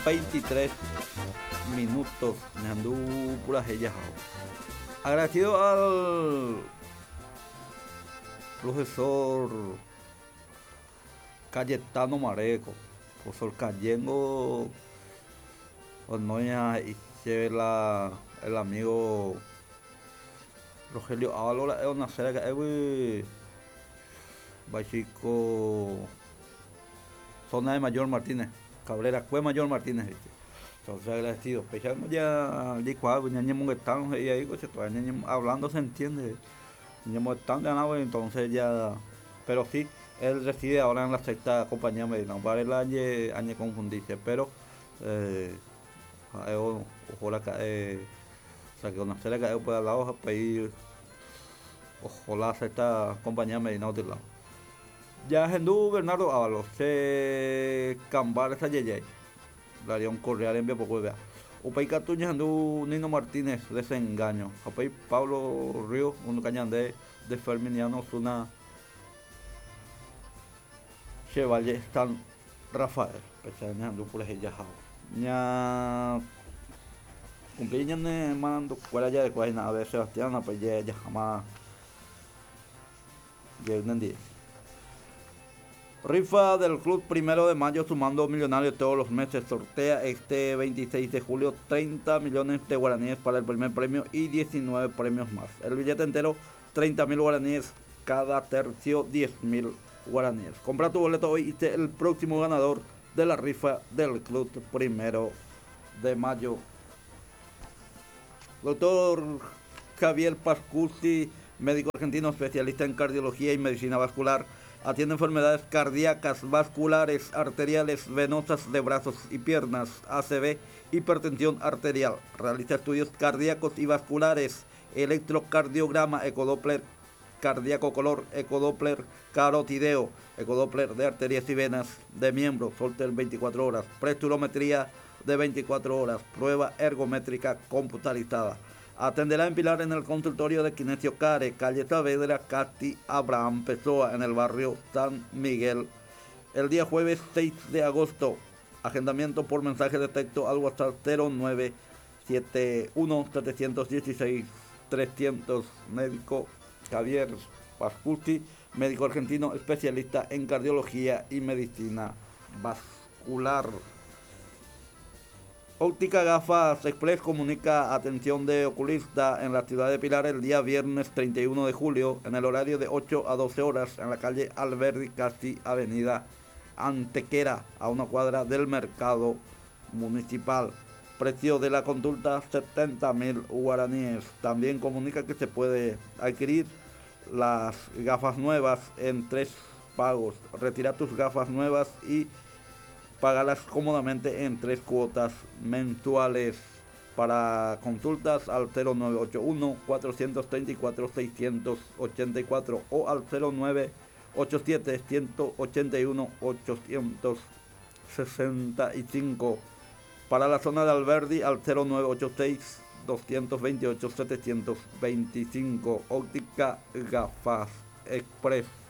23 minutos. Me andu puras ellas. Agradecido al profesor Cayetano Mareco, profesor Cayengo, Onoya y el amigo Rogelio Álora, es una serie que es básico, zona de Mayor Martínez, Cabrera, Cue Mayor Martínez, ¿viste? Entonces agradecido, especialmente ya de cuadro, ñañemos que están y ahí pues hablando se entiende, ñañemos están ganados entonces ya, pero sí, él reside ahora en la sexta compañía Medina, para el año confundirse, pero ojalá que o sea que una serie que pueda hablar a pedir ojalá sexta compañía Medina de lado. Ya Gendú Bernardo Ábalos, se cambar esa yeye. Darión Correal envía poco vea. Upay Catuña Gendú Nino Martínez, desengaño. Upay Pablo Río, un cañán de Ferminiano, una Chevalier San Rafael. Pechaña Gendú por ella jao. Ya cumplí ya ne mando cuál ya de cuál nada de Sebastián, pues ya jamás ya entendí. Rifa del Club 1 de Mayo sumando millonarios todos los meses. Sortea este 26 de julio 30 millones de guaraníes para el primer premio y 19 premios más. El billete entero 30.000 guaraníes, cada tercio 10.000 guaraníes. Compra tu boleto hoy y sé el próximo ganador de la rifa del Club 1 de Mayo. Doctor Javier Pascusi, médico argentino especialista en cardiología y medicina vascular. Atiende enfermedades cardíacas, vasculares, arteriales, venosas de brazos y piernas, ACV, hipertensión arterial. Realiza estudios cardíacos y vasculares, electrocardiograma, ecodoppler cardíaco color, ecodoppler carotideo, ecodoppler de arterias y venas de miembros, Holter 24 horas, presturometría de 24 horas, prueba ergométrica computarizada. Atenderá en Pilar en el consultorio de Kinesio Care, calle Saavedra, Casti Abraham Pessoa, en el barrio San Miguel. El día jueves 6 de agosto, agendamiento por mensaje de texto al WhatsApp 0971-716-300. Médico Javier Pascusi, médico argentino especialista en cardiología y medicina vascular. Óptica Gafas Express comunica atención de oculista en la ciudad de Pilar el día viernes 31 de julio en el horario de 8 a 12 horas en la calle Alberdi Casti, avenida Antequera, a una cuadra del mercado municipal. Precio de la consulta 70.000 guaraníes. También comunica que se puede adquirir las gafas nuevas en 3 pagos. Retira tus gafas nuevas y págalas cómodamente en 3 cuotas mensuales. Para consultas al 0981-434-684 o al 0987-181-865. Para la zona de Alberdi al 0986-228-725. Óptica Gafas Express.